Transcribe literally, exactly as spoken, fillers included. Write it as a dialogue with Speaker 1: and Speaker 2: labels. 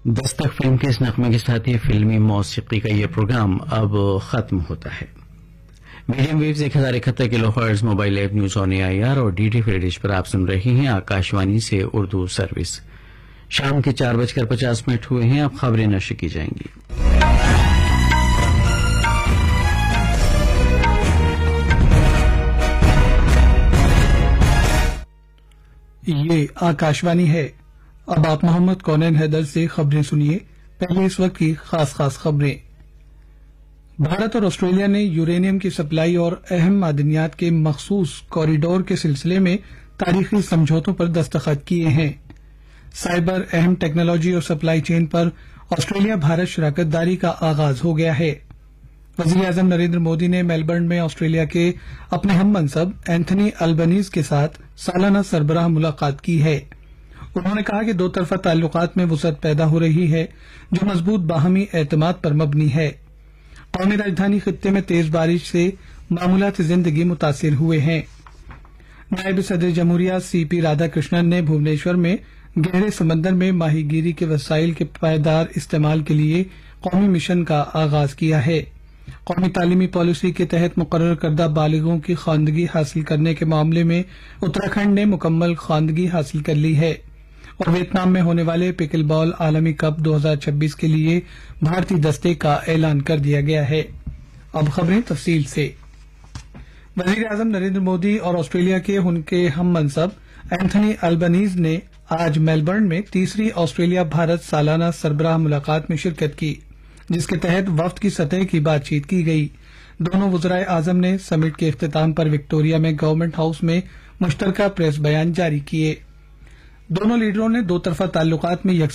Speaker 1: دستک فلم کے اس نغمے کے ساتھ یہ فلمی موسیقی کا یہ پروگرام اب ختم ہوتا ہے۔ میڈیم ویوز ایک ہزار اکہتر کلو hertz mobile app news on a I R اور ڈی ٹی فری ڈش پر آپ سن رہے ہیں آکاشوانی سے اردو سروس۔ شام کے چار بج کر پچاس منٹ ہوئے ہیں، اب خبریں نشر کی جائیں گی۔
Speaker 2: یہ آکاشوانی ہے۔ اب آپ محمد کونین حیدر سے خبریں سنیے۔ پہلے اس وقت کی خاص خاص خبریں۔ بھارت اور آسٹریلیا نے یورینیم کی سپلائی اور اہم معدنیات کے مخصوص کوریڈور کے سلسلے میں تاریخی سمجھوتوں پر دستخط کیے ہیں۔ سائبر اہم ٹیکنالوجی اور سپلائی چین پر آسٹریلیا بھارت شراکت داری کا آغاز ہو گیا ہے۔ وزیر اعظم نریندر مودی نے میلبرن میں آسٹریلیا کے اپنے ہم منصب اینتھنی البنیز کے ساتھ سالانہ سربراہ ملاقات کی ہے۔ انہوں نے کہا کہ دو طرفہ تعلقات میں وسعت پیدا ہو رہی ہے جو مضبوط باہمی اعتماد پر مبنی ہے۔ قومی راجدھانی خطے میں تیز بارش سے معمولات زندگی متاثر ہوئے ہیں۔ نائب صدر جمہوریہ سی پی رادھا کرشنن نے بھونیشور میں گہرے سمندر میں ماہی گیری کے وسائل کے پائیدار استعمال کے لیے قومی مشن کا آغاز کیا ہے۔ قومی تعلیمی پالیسی کے تحت مقرر کردہ بالغوں کی خواندگی حاصل کرنے کے معاملے میں اتراکھنڈ نے مکمل خواندگی حاصل کر لی ہے اور ویتنام میں ہونے والے پکل بال عالمی کپ دو ہزار چھبیس کے لیے بھارتی دستے کا اعلان کر دیا گیا ہے۔ اب خبریں تفصیل سے۔ وزیر اعظم نریندر مودی اور آسٹریلیا کے ان کے ہم منصب اینتھنی البنیز نے آج میلبرن میں تیسری آسٹریلیا بھارت سالانہ سربراہ ملاقات میں شرکت کی، جس کے تحت وفد کی سطح کی بات چیت کی گئی۔ دونوں وزرائے اعظم نے سمٹ کے اختتام پر وکٹوریہ میں گورنمنٹ ہاؤس میں مشترکہ پریس بیان جاری کیے۔ دونوں لیڈروں نے دو طرفہ تعلقات میں یکساں